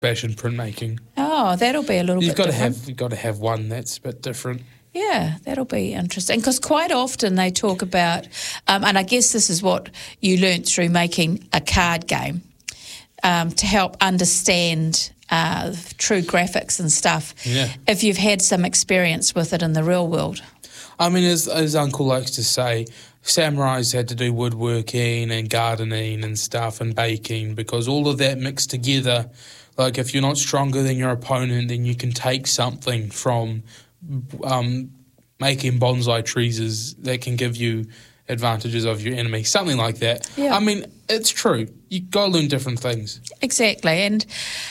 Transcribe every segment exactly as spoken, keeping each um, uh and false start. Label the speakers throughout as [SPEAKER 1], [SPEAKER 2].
[SPEAKER 1] fashion printmaking.
[SPEAKER 2] Oh, that'll be a little
[SPEAKER 1] You've
[SPEAKER 2] bit
[SPEAKER 1] got to
[SPEAKER 2] different.
[SPEAKER 1] have you've got to have one that's a bit different.
[SPEAKER 2] Yeah, that'll be interesting because quite often they talk about, um, and I guess this is what you learnt through making a card game, um, to help understand uh, true graphics and stuff.
[SPEAKER 1] Yeah.
[SPEAKER 2] If you've had some experience with it in the real world.
[SPEAKER 1] I mean, as, as Uncle likes to say, samurais had to do woodworking and gardening and stuff and baking because all of that mixed together, like if you're not stronger than your opponent, then you can take something from um, making bonsai trees is, that can give you advantages of your enemy, something like that.
[SPEAKER 2] Yeah.
[SPEAKER 1] I mean, it's true. You got to learn different things.
[SPEAKER 2] Exactly. And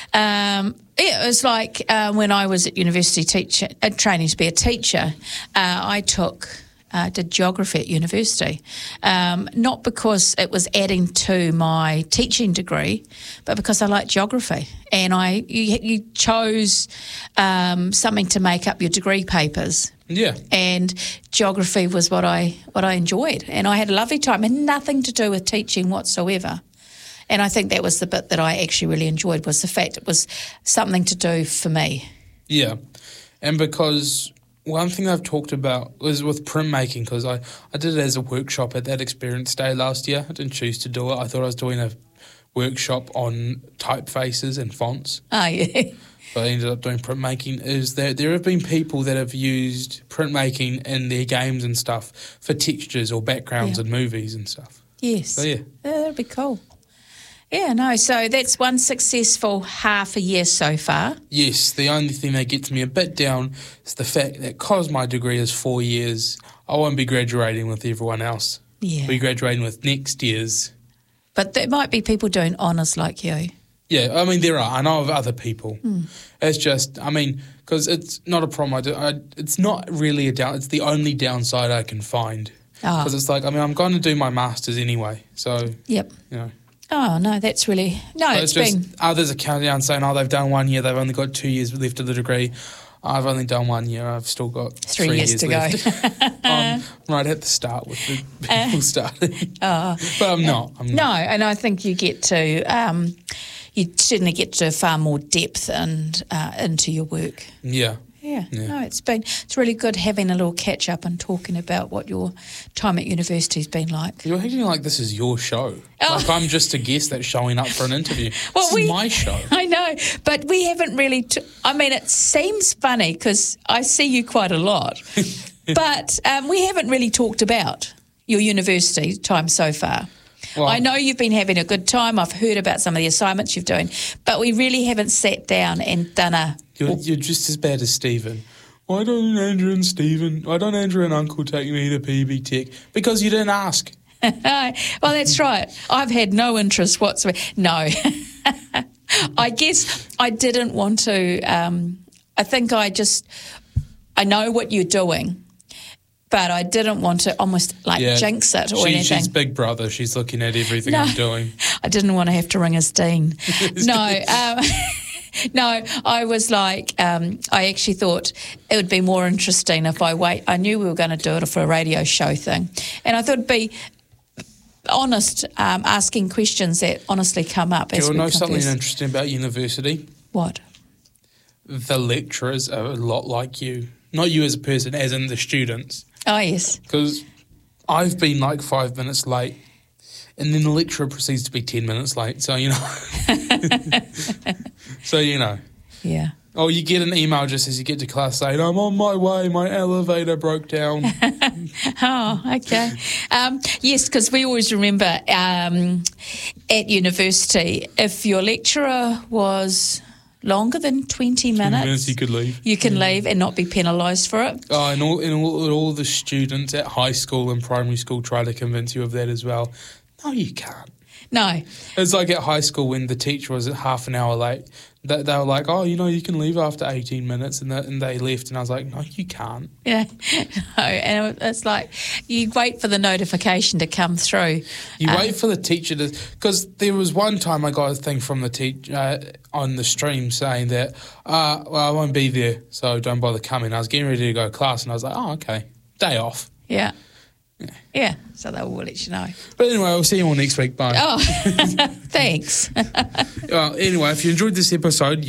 [SPEAKER 2] um, it was like uh, when I was at university teacher, uh, training to be a teacher, uh, I took... Uh, did geography at university, um, not because it was adding to my teaching degree, but because I like geography, and I you, you chose um, something to make up your degree papers.
[SPEAKER 1] Yeah,
[SPEAKER 2] and geography was what I what I enjoyed, and I had a lovely time, and nothing to do with teaching whatsoever. And I think that was the bit that I actually really enjoyed, was the fact it was something to do for me.
[SPEAKER 1] Yeah, and because. One thing I've talked about was with printmaking, because I, I did it as a workshop at that experience day last year. I didn't choose to do it. I thought I was doing a workshop on typefaces and fonts.
[SPEAKER 2] Oh, yeah.
[SPEAKER 1] But I ended up doing printmaking. Is that there have been people that have used printmaking in their games and stuff for textures or backgrounds
[SPEAKER 2] Yeah.
[SPEAKER 1] in movies and stuff.
[SPEAKER 2] Yes.
[SPEAKER 1] So, yeah.
[SPEAKER 2] Yeah, that'd be cool. Yeah, no, so that's one successful half a year so far.
[SPEAKER 1] Yes, the only thing that gets me a bit down is the fact that because my degree is four years, I won't be graduating with everyone else.
[SPEAKER 2] Yeah.
[SPEAKER 1] I'll be graduating with next year's.
[SPEAKER 2] But there might be people doing honours like you.
[SPEAKER 1] Yeah, I mean, there are. I know of other people.
[SPEAKER 2] Mm.
[SPEAKER 1] It's just, I mean, because it's not a problem. I do, I, it's not really a down. It's the only downside I can find. Because
[SPEAKER 2] Oh.
[SPEAKER 1] it's like, I mean, I'm going to do my masters anyway. So,
[SPEAKER 2] Yep.
[SPEAKER 1] you know.
[SPEAKER 2] Oh, no, that's really... No,
[SPEAKER 1] But
[SPEAKER 2] it's,
[SPEAKER 1] it's just
[SPEAKER 2] been...
[SPEAKER 1] others are counting down saying, oh, they've done one year. They've only got two years left of the degree. I've only done one year. I've still got
[SPEAKER 2] Three,
[SPEAKER 1] three,
[SPEAKER 2] years,
[SPEAKER 1] years,
[SPEAKER 2] to
[SPEAKER 1] left.
[SPEAKER 2] go.
[SPEAKER 1] I'm right at the start with the people
[SPEAKER 2] Uh,
[SPEAKER 1] starting.
[SPEAKER 2] Oh.
[SPEAKER 1] But I'm not. I'm
[SPEAKER 2] No,
[SPEAKER 1] not.
[SPEAKER 2] and I think you get to... Um, you certainly get to far more depth and uh, into your work.
[SPEAKER 1] Yeah.
[SPEAKER 2] Yeah.
[SPEAKER 1] Yeah.
[SPEAKER 2] No, it's been... It's really good having a little catch-up and talking about what your time at university's been like.
[SPEAKER 1] You're acting like this is your show.
[SPEAKER 2] Oh.
[SPEAKER 1] Like I'm just a guest that's showing up for an interview.
[SPEAKER 2] Well,
[SPEAKER 1] this
[SPEAKER 2] we-
[SPEAKER 1] is my show.
[SPEAKER 2] I know, but we haven't really... T- I mean, it seems funny because I see you quite a lot, but um, we haven't really talked about your university time so far.
[SPEAKER 1] Well,
[SPEAKER 2] I know you've been having a good time. I've heard about some of the assignments you're doing, but we really haven't sat down and done a...
[SPEAKER 1] You're, you're just as bad as Stephen. Why don't Andrew and Stephen, why don't Andrew and Uncle take me to P B Tech? Because you didn't ask.
[SPEAKER 2] Well, that's right. I've had no interest whatsoever. No. I guess I didn't want to... Um, I think I just... I know what you're doing, but I didn't want to almost like
[SPEAKER 1] Yeah.
[SPEAKER 2] jinx it or
[SPEAKER 1] She,
[SPEAKER 2] anything.
[SPEAKER 1] she's Big Brother. She's looking at everything
[SPEAKER 2] No.
[SPEAKER 1] I'm doing.
[SPEAKER 2] I didn't want to have to ring his dean. No, um, no, I was like, um, I actually thought it would be more interesting if I wait. I knew we were going to do it for a radio show thing, and I thought it'd be honest, um, asking questions that honestly come up.
[SPEAKER 1] Do
[SPEAKER 2] As
[SPEAKER 1] you
[SPEAKER 2] we
[SPEAKER 1] know something
[SPEAKER 2] converse.
[SPEAKER 1] interesting about university?
[SPEAKER 2] What?
[SPEAKER 1] The lecturers are a lot like you. Not you as a person, as in the students.
[SPEAKER 2] Oh yes,
[SPEAKER 1] Because I've been like five minutes late, and then the lecturer proceeds to be ten minutes late. So, you know. so, you know.
[SPEAKER 2] yeah.
[SPEAKER 1] Oh, you get an email just as you get to class saying, I'm on my way, my elevator broke down.
[SPEAKER 2] Oh, okay. Um, yes, because we always remember um, at university, if your lecturer was longer than twenty minutes,
[SPEAKER 1] minutes you could leave.
[SPEAKER 2] you can leave and not be penalised for it.
[SPEAKER 1] Oh, and all, and all, all the students at high school and primary school try to convince you of that as well. No, you can't.
[SPEAKER 2] No.
[SPEAKER 1] It's like at high school when the teacher was half an hour late. They, they were like, oh, you know, you can leave after eighteen minutes, and, that, and they left. And I was like, no, you can't.
[SPEAKER 2] Yeah. No. And it's like you wait for the notification to come through.
[SPEAKER 1] You
[SPEAKER 2] Um,
[SPEAKER 1] wait for the teacher to... Because there was one time I got a thing from the teacher uh, on the stream saying that, uh, well, I won't be there, so don't bother coming. I was getting ready to go to class, and I was like, oh, okay, day off.
[SPEAKER 2] Yeah. Yeah, so they will let you know.
[SPEAKER 1] But anyway, I'll see you all next week. Bye.
[SPEAKER 2] Oh, thanks.
[SPEAKER 1] Well, anyway, if you enjoyed this episode,